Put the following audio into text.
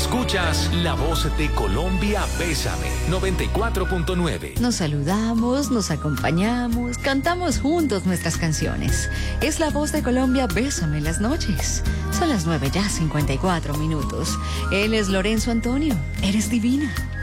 Escuchas La Voz de Colombia, Bésame, 94.9. Nos saludamos, nos acompañamos, cantamos juntos nuestras canciones. Es La Voz de Colombia, Bésame en las noches. Son las 9:54. Él es Lorenzo Antonio. Eres divina.